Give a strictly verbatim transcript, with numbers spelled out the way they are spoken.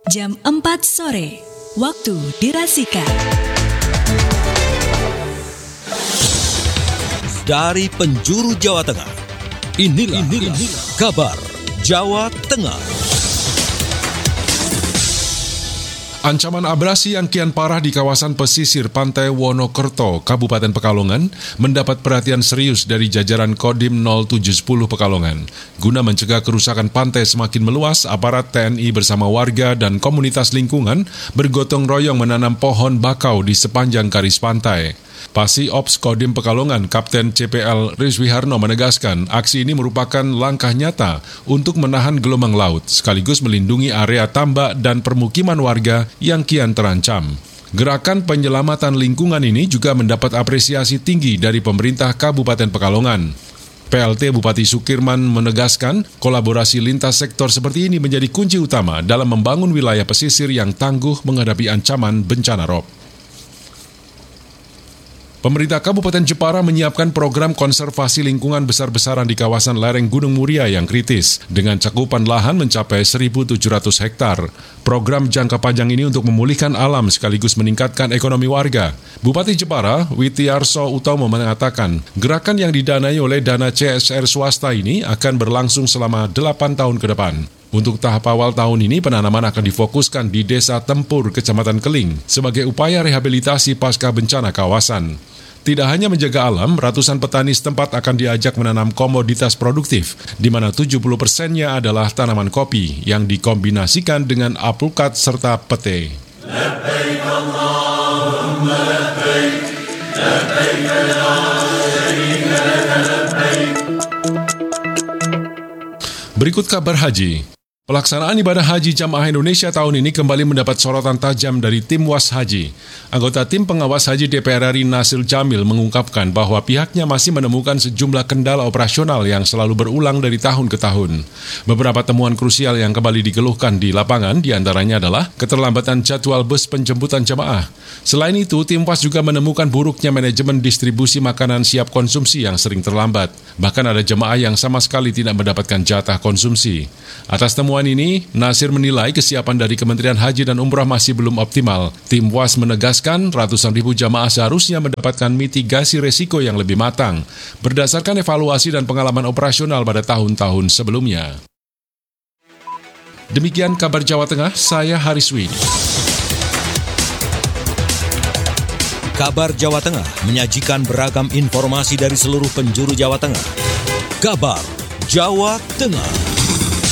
jam empat sore, waktu dirasika. Dari penjuru Jawa Tengah, inilah, inilah, inilah kabar Jawa Tengah. Ancaman abrasi yang kian parah di kawasan pesisir Pantai Wonokerto, Kabupaten Pekalongan, mendapat perhatian serius dari jajaran Kodim nol tujuh satu nol Pekalongan. Guna mencegah kerusakan pantai semakin meluas, aparat T N I bersama warga dan komunitas lingkungan bergotong royong menanam pohon bakau di sepanjang garis pantai. Pasi Ops Kodim Pekalongan, Kapten C P L Rizwiharno menegaskan aksi ini merupakan langkah nyata untuk menahan gelombang laut, sekaligus melindungi area tambak dan permukiman warga yang kian terancam. Gerakan penyelamatan lingkungan ini juga mendapat apresiasi tinggi dari pemerintah Kabupaten Pekalongan. P L T Bupati Sukirman menegaskan kolaborasi lintas sektor seperti ini menjadi kunci utama dalam membangun wilayah pesisir yang tangguh menghadapi ancaman bencana rob. Pemerintah Kabupaten Jepara menyiapkan program konservasi lingkungan besar-besaran di kawasan lereng Gunung Muria yang kritis, dengan cakupan lahan mencapai seribu tujuh ratus hektar. Program jangka panjang ini untuk memulihkan alam sekaligus meningkatkan ekonomi warga. Bupati Jepara, Witiarso Utomo mengatakan, gerakan yang didanai oleh dana C S R swasta ini akan berlangsung selama delapan tahun ke depan. Untuk tahap awal tahun ini, penanaman akan difokuskan di Desa Tempur, Kecamatan Keling, sebagai upaya rehabilitasi pasca bencana kawasan. Tidak hanya menjaga alam, ratusan petani setempat akan diajak menanam komoditas produktif, di mana tujuh puluh persennya adalah tanaman kopi yang dikombinasikan dengan alpukat serta pete. Labbaik Allahumma labbaik, labbaik la syarika laka labbaik. Berikut kabar haji. Pelaksanaan ibadah haji Jamaah Indonesia tahun ini kembali mendapat sorotan tajam dari tim Was Haji. Anggota tim pengawas haji D P R R I Nasil Jamil mengungkapkan bahwa pihaknya masih menemukan sejumlah kendala operasional yang selalu berulang dari tahun ke tahun. Beberapa temuan krusial yang kembali dikeluhkan di lapangan diantaranya adalah keterlambatan jadwal bus penjemputan jamaah. Selain itu, tim Was juga menemukan buruknya manajemen distribusi makanan siap konsumsi yang sering terlambat. Bahkan ada jemaah yang sama sekali tidak mendapatkan jatah konsumsi. Atas temuan ini, Nasir menilai kesiapan dari Kementerian Haji dan Umrah masih belum optimal. Tim Was menegaskan ratusan ribu jamaah seharusnya mendapatkan mitigasi resiko yang lebih matang, berdasarkan evaluasi dan pengalaman operasional pada tahun-tahun sebelumnya. Demikian kabar Jawa Tengah, saya Hariswi. Kabar Jawa Tengah menyajikan beragam informasi dari seluruh penjuru Jawa Tengah. Kabar Jawa Tengah.